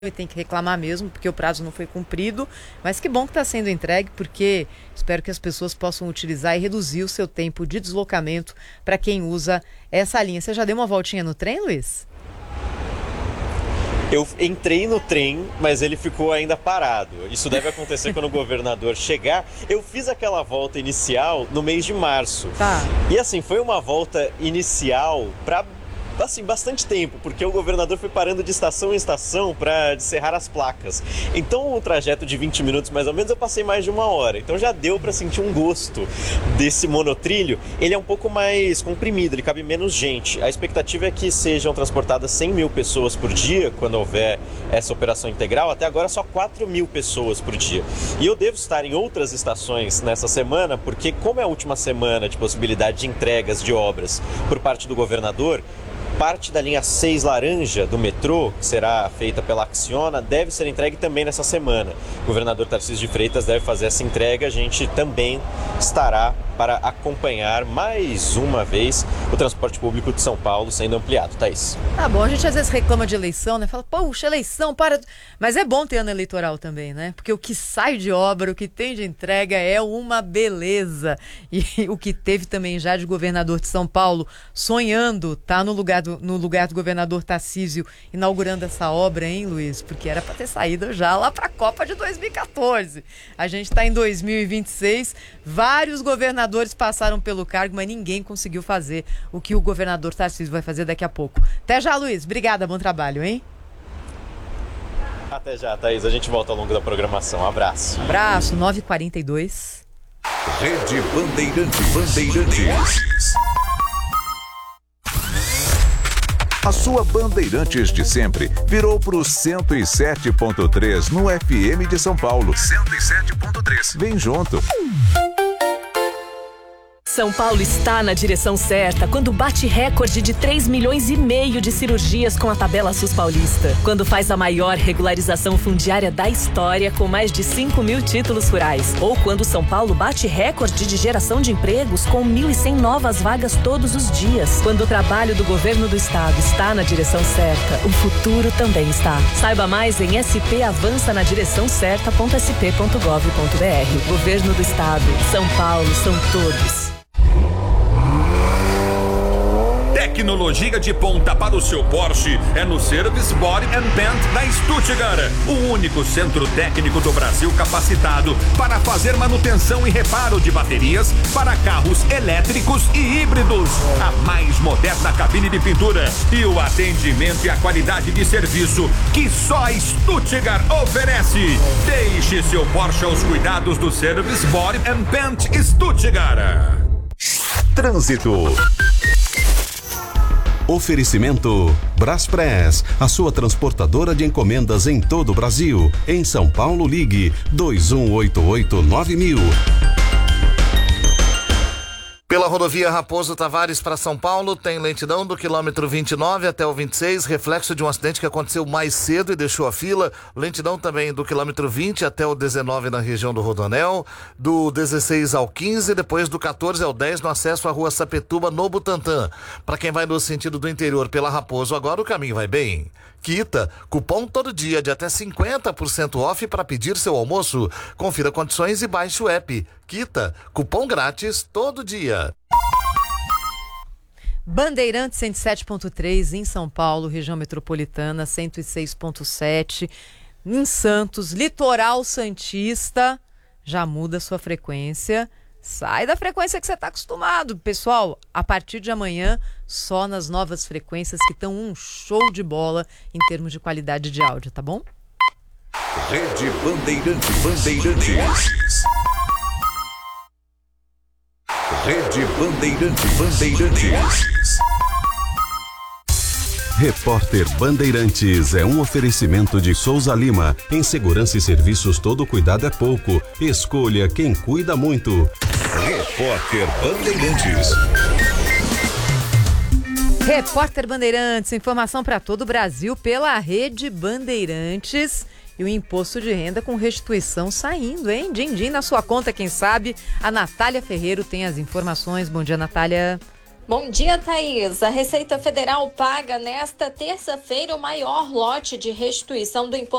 e tem que reclamar mesmo, porque o prazo não foi cumprido, mas que bom que está sendo entregue, porque espero que as pessoas possam utilizar e reduzir o seu tempo de deslocamento para quem usa essa linha. Você já deu uma voltinha no trem, Luiz? Eu entrei no trem, mas ele ficou ainda parado. Isso deve acontecer quando o governador chegar. Eu fiz aquela volta inicial no mês de março. Tá. E assim, foi uma volta inicial para assim, bastante tempo, porque o governador foi parando de estação em estação para descerrar as placas. Então, o trajeto de 20 minutos mais ou menos, eu passei mais de 1 hora. Então já deu para sentir um gosto desse monotrilho. Ele é um pouco mais comprimido, ele cabe menos gente. A expectativa é que sejam transportadas 100 mil pessoas por dia, quando houver essa operação integral. Até agora, só 4 mil pessoas por dia. E eu devo estar em outras estações nessa semana, porque como é a última semana de possibilidade de entregas de obras por parte do governador, parte da linha 6 laranja do metrô, que será feita pela Acciona, deve ser entregue também nessa semana. O governador Tarcísio de Freitas deve fazer essa entrega. A gente também estará para acompanhar mais uma vez o transporte público de São Paulo sendo ampliado. Thaís. Tá bom, a gente às vezes reclama de eleição, né? Fala, poxa, eleição, para... Mas é bom ter ano eleitoral também, né? Porque o que sai de obra, o que tem de entrega é uma beleza. E o que teve também já de governador de São Paulo sonhando, tá no lugar do governador Tarcísio inaugurando essa obra, hein, Luiz? Porque era para ter saído já lá para a Copa de 2014. A gente está em 2026, vários governadores passaram pelo cargo, mas ninguém conseguiu fazer o que o governador Tarcísio vai fazer daqui a pouco. Até já, Luiz. Obrigada, bom trabalho, hein? Até já, Thaís. A gente volta ao longo da programação. Um abraço. Abraço, 9h42. Rede Bandeirantes. A sua Bandeirantes de sempre virou pro 107.3 no FM de São Paulo. 107.3. Vem junto. São Paulo está na direção certa quando bate recorde de 3,5 milhões de cirurgias com a tabela SUS paulista. Quando faz a maior regularização fundiária da história com mais de 5 mil títulos rurais. Ou quando São Paulo bate recorde de geração de empregos com 1.100 novas vagas todos os dias. Quando o trabalho do governo do estado está na direção certa, o futuro também está. Saiba mais em spavançanadireçãocerta.sp.gov.br. Governo do estado. São Paulo são todos. Tecnologia de ponta para o seu Porsche é no Service Body and Paint da Stuttgart, o único centro técnico do Brasil capacitado para fazer manutenção e reparo de baterias para carros elétricos e híbridos. A mais moderna cabine de pintura e o atendimento e a qualidade de serviço que só a Stuttgart oferece. Deixe seu Porsche aos cuidados do Service Body and Paint Stuttgart. Trânsito. Oferecimento Braspress, a sua transportadora de encomendas em todo o Brasil. Em São Paulo, ligue 2188-9000. Pela rodovia Raposo Tavares para São Paulo, tem lentidão do quilômetro 29 até o 26, reflexo de um acidente que aconteceu mais cedo e deixou a fila. Lentidão também do quilômetro 20 até o 19 na região do Rodoanel, do 16 ao 15, depois do 14 ao 10 no acesso à rua Sapetuba, no Butantã. Para quem vai no sentido do interior pela Raposo, agora o caminho vai bem. Quita, cupom todo dia de até 50% off para pedir seu almoço. Confira condições e baixe o app. Quita, cupom grátis todo dia. Bandeirantes 107.3 em São Paulo, região metropolitana 106.7 em Santos, litoral santista, já muda sua frequência. Sai da frequência que você está acostumado. Pessoal, a partir de amanhã, só nas novas frequências que estão um show de bola em termos de qualidade de áudio, tá bom? Rede Bandeirantes. Rede Bandeirantes. Repórter Bandeirantes é um oferecimento de Souza Lima. Em segurança e serviços todo cuidado é pouco. Escolha quem cuida muito. Repórter Bandeirantes. Repórter Bandeirantes, informação para todo o Brasil pela Rede Bandeirantes. E o imposto de renda com restituição saindo, hein? Din-din na sua conta, quem sabe? A Natália Ferreiro tem as informações. Bom dia, Natália. Bom dia, Thaís. A Receita Federal paga nesta terça-feira o maior lote de restituição do imposto